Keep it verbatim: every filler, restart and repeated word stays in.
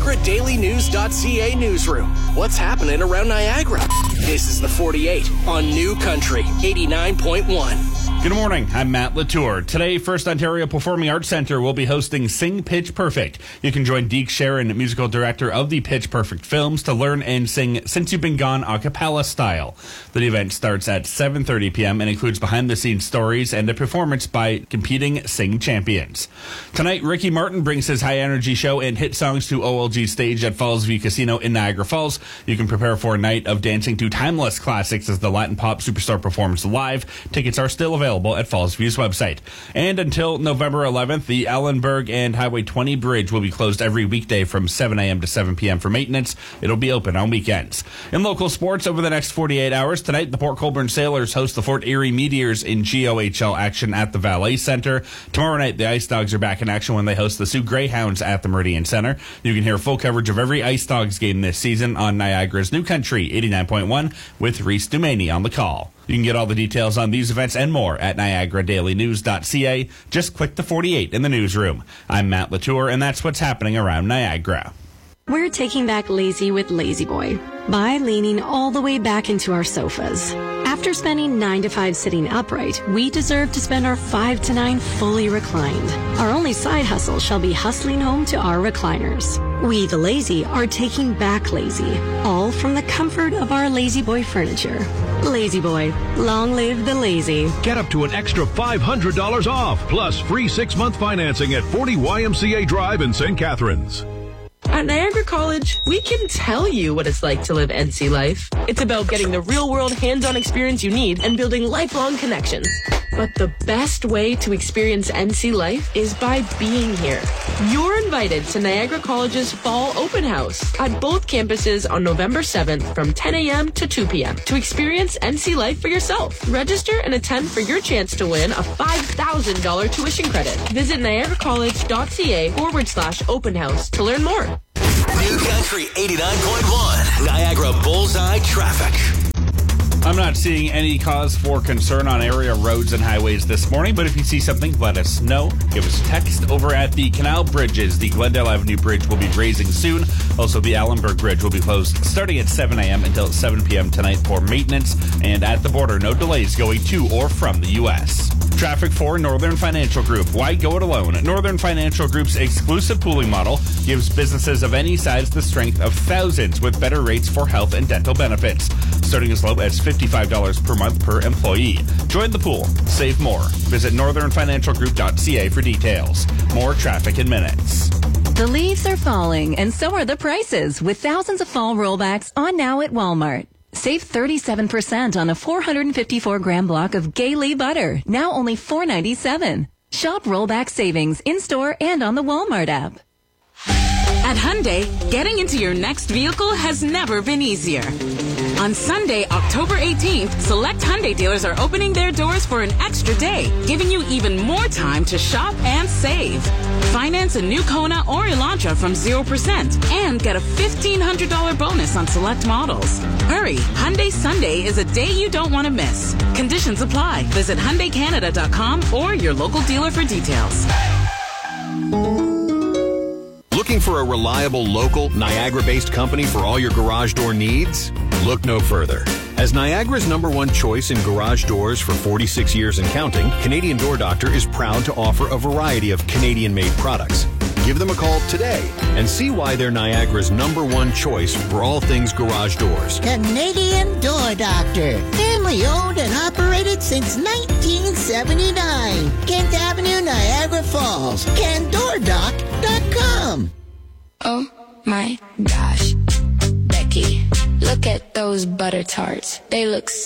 Niagara Daily News dot C A newsroom. What's happening around Niagara? This is the forty-eight on New Country eighty-nine point one. Good morning, I'm Matt Latour. Today, First Ontario Performing Arts Centre will be hosting Sing Pitch Perfect. You can join Deke Sharon, musical director of the Pitch Perfect films, to learn and sing Since You've Been Gone a cappella style. The event starts at seven thirty p.m. and includes behind-the-scenes stories and a performance by competing Sing champions. Tonight, Ricky Martin brings his high-energy show and hit songs to O L G stage at Fallsview Casino in Niagara Falls. You can prepare for a night of dancing to timeless classics as the Latin pop superstar performs live. Tickets are still available at Fallsview's website. And until November eleventh, the Allenberg and Highway twenty bridge will be closed every weekday from seven a.m. to seven p.m. for maintenance. It'll be open on weekends. In local sports, over the next forty-eight hours, tonight the Port Colborne Sailors host the Fort Erie Meteors in G O H L action at the Valet Center. Tomorrow night, the Ice Dogs are back in action when they host the Sioux Greyhounds at the Meridian Center. You can hear full coverage of every Ice Dogs game this season on Niagara's New Country eighty-nine point one with Reese Dumaney on the call. You can get all the details on these events and more at Niagara Daily News dot C A. Just click the forty-eight in the newsroom. I'm Matt Latour, and that's what's happening around Niagara. We're taking back lazy with Lazy Boy by leaning all the way back into our sofas. After spending nine to five sitting upright, we deserve to spend our five to nine fully reclined. Our only side hustle shall be hustling home to our recliners. We, the lazy, are taking back lazy, all from the comfort of our Lazy Boy furniture. Lazy Boy, long live the lazy. Get up to an extra five hundred dollars off, plus free six-month financing at forty Y M C A Drive in Saint Catharines. At Niagara College, we can tell you what it's like to live N C life. It's about getting the real-world hands-on experience you need and building lifelong connections. But the best way to experience N C life is by being here. You're invited to Niagara College's Fall Open House at both campuses on November seventh from ten a.m. to two p.m. to experience N C life for yourself. Register and attend for your chance to win a five thousand dollars tuition credit. Visit Niagara College dot C A forward slash open house to learn more. New Country eighty-nine point one, Niagara Bullseye Traffic. I'm not seeing any cause for concern on area roads and highways this morning, but if you see something, let us know. Give us a text. Over at the Canal Bridges, the Glendale Avenue Bridge will be raising soon. Also, the Allenberg Bridge will be closed starting at seven a.m. until seven p.m. tonight for maintenance. And at the border, no delays going to or from the U S Traffic for Northern Financial Group. Why go it alone? Northern Financial Group's exclusive pooling model gives businesses of any size the strength of thousands with better rates for health and dental benefits, starting as low as fifty-five dollars per month per employee. Join the pool. Save more. Visit northern financial group dot c a for details. More traffic in minutes. The leaves are falling, and so are the prices, with thousands of fall rollbacks on now at Walmart. Save thirty-seven percent on a four hundred fifty-four gram block of Gailey butter, now only four ninety-seven. Shop rollback savings in-store and on the Walmart app. At Hyundai, getting into your next vehicle has never been easier. On Sunday, October eighteenth, select Hyundai dealers are opening their doors for an extra day, giving you even more time to shop and save. Finance a new Kona or Elantra from zero percent and get a fifteen hundred dollars bonus on select models. Hurry, Hyundai Sunday is a day you don't want to miss. Conditions apply. Visit Hyundai Canada dot com or your local dealer for details. Looking for a reliable, local, Niagara-based company for all your garage door needs? Look no further. As Niagara's number one choice in garage doors for forty-six years and counting, Canadian Door Doctor is proud to offer a variety of Canadian-made products. Give them a call today and see why they're Niagara's number one choice for all things garage doors. Canadian Door Doctor. Family owned and operated since nineteen seventy-nine. Kent Avenue, Niagara Falls. Can door doc dot com. Oh my gosh. Becky, look at those butter tarts. They look so